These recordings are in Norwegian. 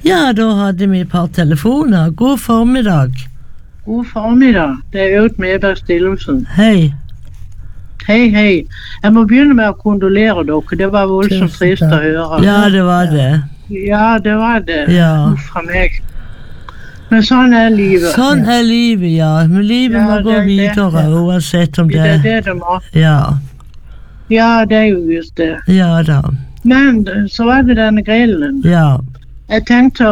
Ja, da hadde vi et par telefoner. God formiddag. God formiddag. Det Aud Medberg Stillumsen. Hei. Hei, hei. Jeg må begynne med å kondolere dere. Det var voldsomt trist å høre. Ja, det var det. Ja, det var det. Ja. Fra meg. Men sånn livet. Sånn livet, ja. Men livet må gå videre, uansett om det... Det det må. Ja. Ja, det jo just det. Ja da. Men så var det denne grillen. Ja. Jeg tenkte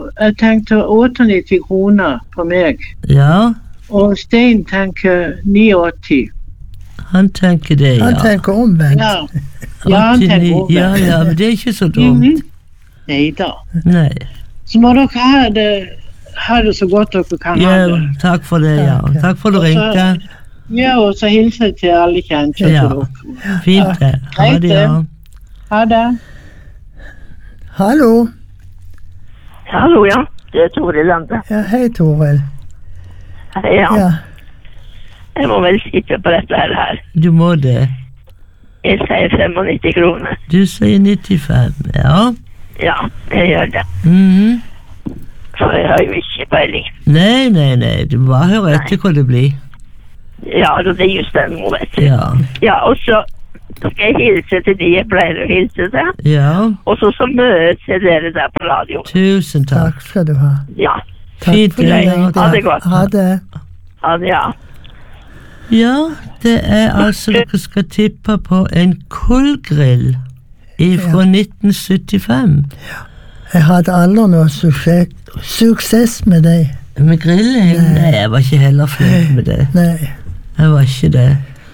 98 kroner på meg. Ja. Og Stein tenker 89. Han tenker det, ja. Han tenker omvendt. Ja, han tenker omvendt. Ja, men det er ikke så dumt. Neida. Nei. Så må dere ha det så godt dere kan ha det. Takk for det, ja. Takk for at du ringte. Ja, og så hilser jeg til alle kjente. Ja, fint det. Ha det, ja. Ha det. Hallo. Hallo, ja. Det er Toril Lande. Ja, hei Toril. Hei, ja. Jeg må vel sitte på dette her. Du må det. Jeg sier 95 kroner. Du sier 95, ja. Ja, jeg gjør det. For jeg har jo ikke peiling. Nei. Du må bare høre etter hva det blir. Ja, det er just den må vet du. Ja. Ja, og så skal jeg hilse til de jeg pleier å hilse til. Ja. Og så møtes jeg dere der på radio. Tusen takk. Takk skal du ha. Ja. Fint det. Ha det godt. Ha det. Ha det, ja. Ja, det er altså dere skal tippe på en kullgrill fra 1975. Jeg hadde aldri noe suksess med deg. Med grilling? Nei, jeg var ikke heller flink med det. Nei. Jeg var ikke det.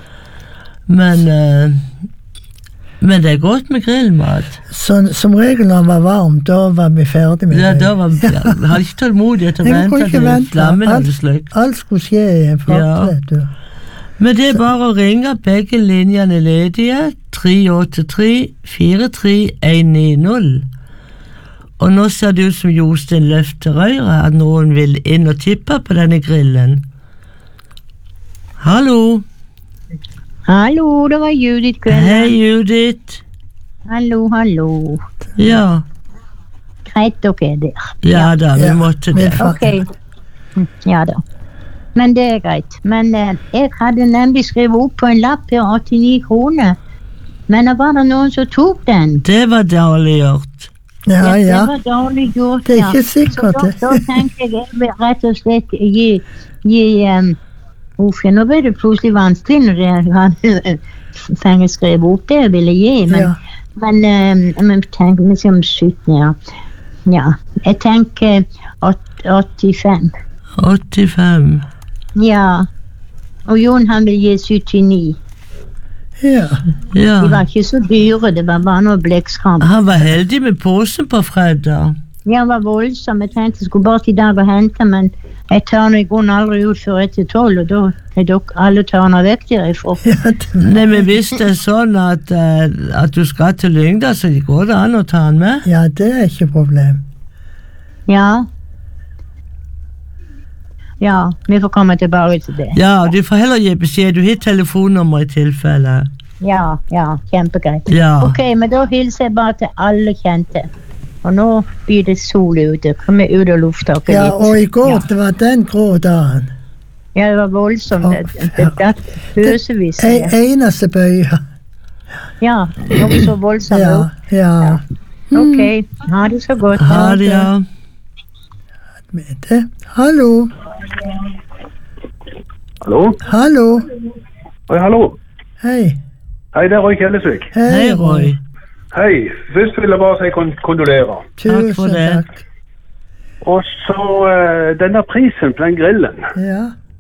Men det er godt med grillmat. Som regel når den var varm, da var vi ferdig med det. Ja, da var vi hadde ikke tålmodighet til å vente til flammen hadde sløkt. Alt skulle skje i en fart, vet du. Men det er bare å ringe, begge linjene ledige, 383-43190. Og nå ser det ut som Jostein løfter røret, at noen vil inn og tippe på denne grillen. Hallo? Hallo, det var Judith Kveld. Hei, Judith. Hallo. Ja. Greit dere er der. Ja da, vi måtte det. Ok. Ja da. Men det er greit. Men jeg hadde nemlig skrevet opp på en lapp her 89 kroner. Men da var det noen som tok den. Det var dårlig gjort. Ja. Det var dårlig gjort, det er ikke sikkert det. Så da tenkte jeg vil rett og slett gi nå ble det plutselig vanskelig når jeg hadde fengt skrevet opp det jeg ville gi, men tenker vi som 17, ja, jeg tenker 85. 85. Ja, og Jon han vil gi 79. Ja. De var ikke så dyre, det var bare noe blekskramp. Han var heldig med posen på fredag. Ja, han var voldsom, jeg tenkte jeg skulle bare til dag og hente, men jeg tar noe i grunn aldri ut før etter 12, og da er dere alle tørner vekk derifra. Nei, men hvis det er sånn at du skal til Lyngdal, så går det an å ta han med? Ja, det er ikke problem. Ja, vi får komme tilbake til det. Ja, du får heller gi beskjed, du har telefonnummer i tilfelle. Ja, kjempegreit. Ja. Ok, men da hilser jeg bare til alle kjente. Og nå blir det sol ute, kommer ut og lufter litt. Ja, og i går, det var den grå dagen. Ja, det var voldsomt, det datt høsevis. Eneste bøye. Ja, noe så voldsomt. Ja. Ok, ha det så godt. Ha det, ja. Hallo. Hallo. Oi, hallo. Hei. Hei, det er Roy Kjellesvik. Hei, Roy. Hei, først vil jeg bare si kondolerer. Takk for det. Takk. Og så denne prisen på den grillen. Ja.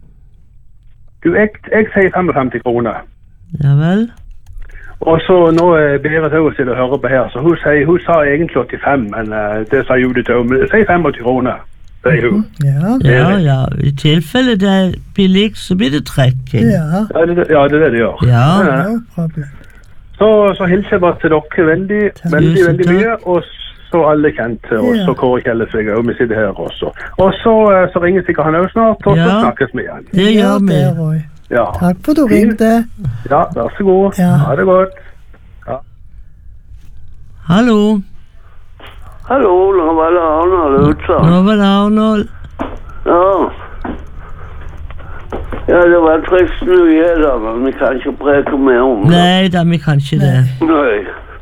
Jeg sier 55 kroner. Ja vel. Og så nå Berit Høyre sitter og hører på her, så hun sa egentlig 85, men det sa Judith til henne. Si 85 kroner, sier hun. Ja, i tilfelle det er billig, så blir det trekking. Ja, det er det det gjør. Ja. No problem. Så hilser jeg bare til dere veldig mye, og så alle kjente, og så Kåre Kjellesvik, og vi sitter her også. Og så ringer sikkert han også snart, og så snakkes vi igjen. Det gjør vi. Ja. Takk for du ringte. Ja, vær så god. Ha det godt. Ja. Hallo. Hallo, nå var det Arnold utsatt. Nå var det Arnold. Ja. Ja, det var trist nyheter, men vi kan ikke preke mer om det. Nei da, vi kan ikke det. Nei.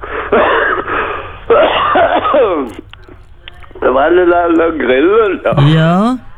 Det var det der grillen, da. Ja.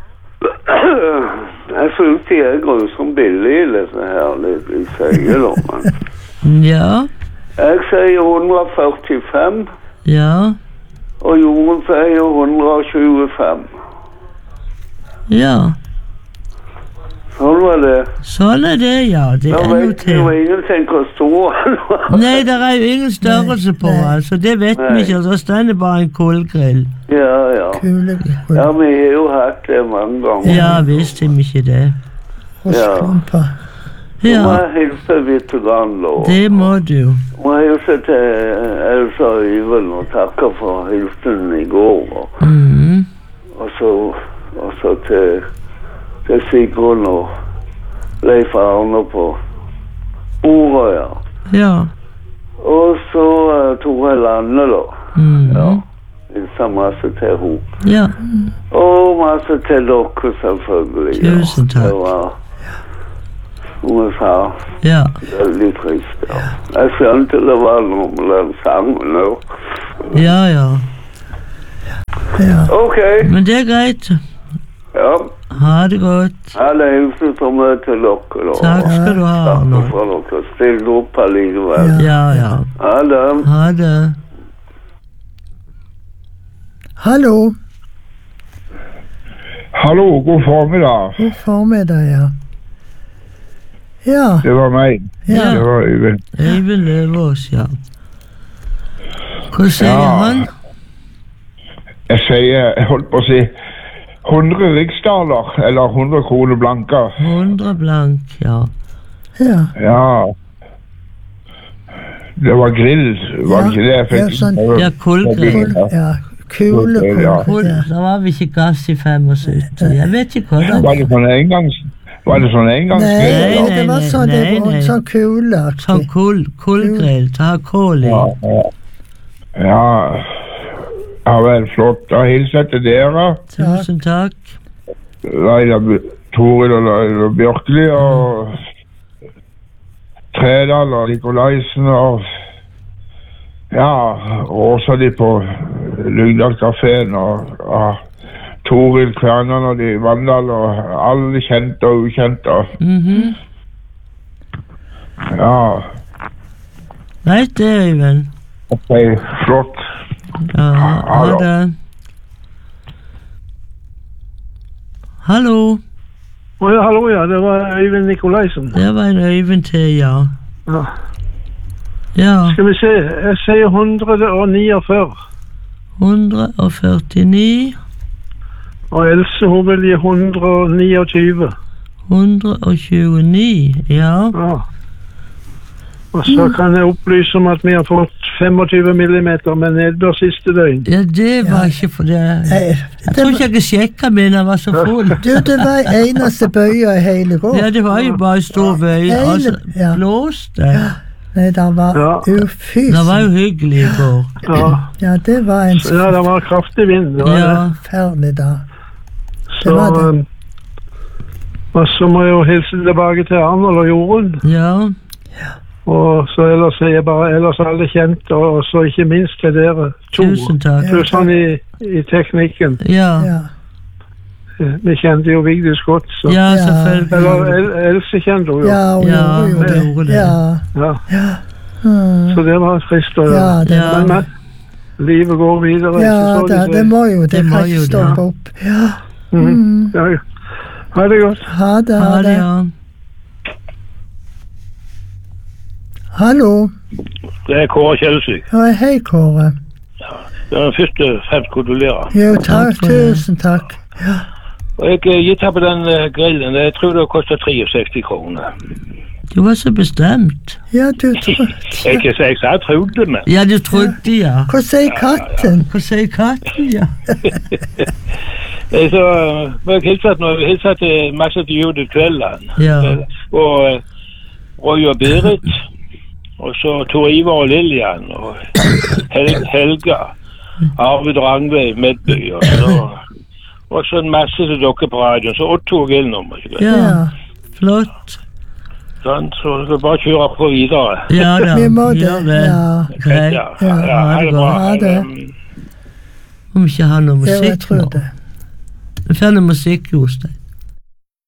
Jeg synes de grusomt billig, disse her, de sier da, men... Ja. Jeg sier 145. Ja. Og Jon sier 125. Ja. Sånn var det. Sånn det, ja. Det Da vet notert. jo ingenting hvor stor han var. Nei, det jo ingen størrelse på, altså. Det vet vi ikke. Så stender bare en kullgrill. Ja. Kulegrill. Ja, vi har jo hatt det mange ganger. Ja, visste vi ikke det. Rostklumper. Må Ja, jeg hilse litt til han, da. det må du. Må jeg hilse til Elsa og Yven og takke for hilsen i går. Og så til Sigrun og Leif Arne på Orøya. Ja. Og så Tore Lande, da. Ja. Hilser masse til henne. Ja. Og masse til dere, selvfølgelig. Tusen takk. Det var, som jeg sa, Ja. veldig trist. Ja. Jeg skjønte det var noe med den sangen nå. Ja. Ok. Men det greit. Ja. Ha det godt. Ha det hilsen som er til dere, da. Takk skal du ha, Takk Arnold. for dere. Still opp allikevel. Ja. Ha det. Ha det. Hallo. Hallo, god formiddag. God formiddag, ja. Ja. Det var meg. Ja. Det var Øyvind. Øyvind Løvaas, ja. Hva sier han? Jeg sier, jeg holdt på å si 100 riksdaler, eller 100 kroner blanker. 100 blank, ja. Ja. Ja. Det var grill, var det ikke det jeg fikk? Ja, sånn. Ja, kullgrill. Ja. Kulekull. Ja. Da var vi ikke gass i 75. Jeg vet ikke hva det Var det sånn engangs? Var det sånn engangsgrill? Nei, det var sånn, det var nei. sånn kuler. Sånn kullgrill, ta kål i. Ja, vel, flott. Da hilser jeg til dere. Tusen takk. Laila Toril og Laila Bjørkli og Tredal og Nikolaisen og også de på Lyngdal Caféen og Toril Kværnan og de Vandal og alle kjente og ukjente. Ja. Nei, det er Øyvind. Ok, flott. Ja, ha det. Hallo. Ja, hallo, ja. Det var Øyvind Nikolaisen. Det var en Øyvind til, ja. Ja. Ja. Skal vi se. Jeg sier 149. 149. Og Else, hun vil gi 129. 129, ja. Ja. Og så kan jeg opplyse om at vi har fått 25 millimeter med nedbør siste døgn. Ja, det var ikke for det. Jeg tror ikke jeg sjekket, men jeg var så full. Du, det var eneste bøya i hele går. Ja, det var jo bare stor bøy, og så blåste. Nei, det var ufyselig. Det var jo hyggelig i går. Ja, det var en Ja, det var kraftig vind. Det var det. Ferdig da. Så, og så må jeg jo hilse tilbake til Arnold og Jorunn. Ja. Og så ellers er jeg bare ellers alle kjent, og så ikke minst til dere to. Tusen takk. Pluss han i teknikken. Ja. Vi kjente jo Vigdis godt, så. Ja, selvfølgelig. Eller Else kjente hun jo. Ja, hun gjorde det. Ja. Så det var trist. Men livet går videre. Ja, det må jo. Det kan ikke stoppe opp. Ja. Ha det godt. Ha det, Ha det, ja. Hallo. Det er Kåre Kjellesvik. Hei, Kåre. Det er den første fremst gratulerer. Jo, takk. Tusen takk. Ja. Og jeg gitt her på den grillen. Jeg tror det koster 63 kroner. Du var så bestemt. Ja, du tror... Jeg sa jeg trodde, men... Ja, du trodde, ja. Hva sier katten? Hva sier katten, ja. Så må jeg hilse til masse til Judith Kvelland. Ja. Og Roy og Berit. Og så Tor Ivar og Lillian. Og Helga. Arvid Rangveig, Medby, og så en masse til dere på radioen, så 8 GL-nummer. Ja, flott. Sånn, så du kan bare kjøre på videre. Ja da, Vi må det. gjør det. Ja. Greit. Ha det bra. Ha det. Om ikke ha noe Jo, jeg musikk tror nå. det. Vi får noe musikk, Jostein.